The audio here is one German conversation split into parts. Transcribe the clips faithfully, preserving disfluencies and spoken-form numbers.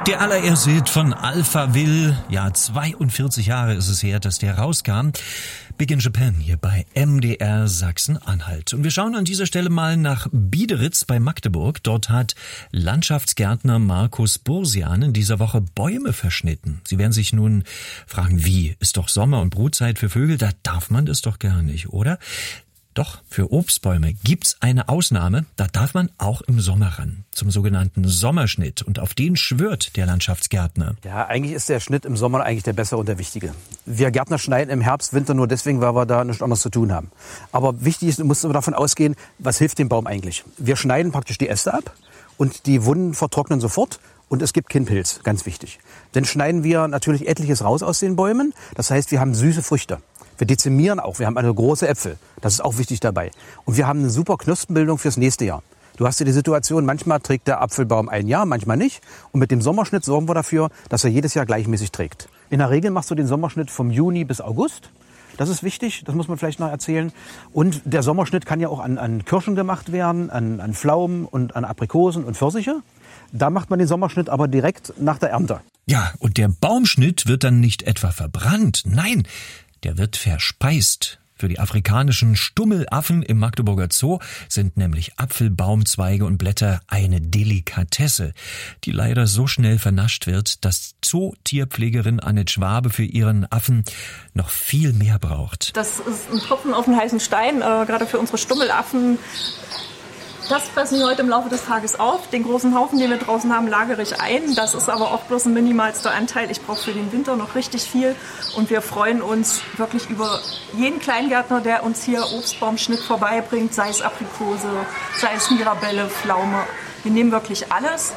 Der allererste Hit von Alphaville, ja, zweiundvierzig Jahre ist es her, dass der rauskam. Big in Japan hier bei M D R Sachsen-Anhalt. Und wir schauen an dieser Stelle mal nach Biederitz bei Magdeburg. Dort hat Landschaftsgärtner Markus Bursian in dieser Woche Bäume verschnitten. Sie werden sich nun fragen, wie? Ist doch Sommer- und Brutzeit für Vögel, da darf man das doch gar nicht, oder? Doch, für Obstbäume gibt's eine Ausnahme, da darf man auch im Sommer ran, zum sogenannten Sommerschnitt. Und auf den schwört der Landschaftsgärtner. Ja, eigentlich ist der Schnitt im Sommer eigentlich der bessere und der wichtige. Wir Gärtner schneiden im Herbst, Winter nur deswegen, weil wir da nichts anderes zu tun haben. Aber wichtig ist, du musst davon ausgehen, was hilft dem Baum eigentlich? Wir schneiden praktisch die Äste ab und die Wunden vertrocknen sofort. Und es gibt keinen Pilz, ganz wichtig. Dann schneiden wir natürlich etliches raus aus den Bäumen. Das heißt, wir haben süße Früchte. Wir dezimieren auch, wir haben eine große Äpfel. Das ist auch wichtig dabei. Und wir haben eine super Knospenbildung fürs nächste Jahr. Du hast ja die Situation, manchmal trägt der Apfelbaum ein Jahr, manchmal nicht. Und mit dem Sommerschnitt sorgen wir dafür, dass er jedes Jahr gleichmäßig trägt. In der Regel machst du den Sommerschnitt vom Juni bis August. Das ist wichtig, das muss man vielleicht noch erzählen. Und der Sommerschnitt kann ja auch an, an Kirschen gemacht werden, an, an Pflaumen und an Aprikosen und Pfirsiche. Da macht man den Sommerschnitt aber direkt nach der Ernte. Ja, und der Baumschnitt wird dann nicht etwa verbrannt, nein, der wird verspeist. Für die afrikanischen Stummelaffen im Magdeburger Zoo sind nämlich Apfelbaumzweige und Blätter eine Delikatesse, die leider so schnell vernascht wird, dass Zootierpflegerin Annette Schwabe für ihren Affen noch viel mehr braucht. Das ist ein Tropfen auf den heißen Stein, äh, gerade für unsere Stummelaffen. Das fressen wir heute im Laufe des Tages auf. Den großen Haufen, den wir draußen haben, lagere ich ein. Das ist aber auch bloß ein minimalster Anteil. Ich brauche für den Winter noch richtig viel. Und wir freuen uns wirklich über jeden Kleingärtner, der uns hier Obstbaumschnitt vorbeibringt, sei es Aprikose, sei es Mirabelle, Pflaume. Wir nehmen wirklich alles.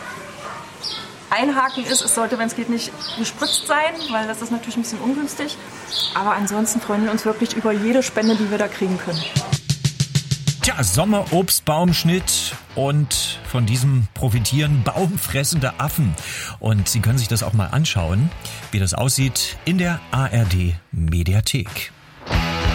Ein Haken ist, es sollte, wenn es geht, nicht gespritzt sein, weil das ist natürlich ein bisschen ungünstig. Aber ansonsten freuen wir uns wirklich über jede Spende, die wir da kriegen können. Tja, Sommerobstbaumschnitt und von diesem profitieren baumfressende Affen. Und Sie können sich das auch mal anschauen, wie das aussieht in der A R D Mediathek.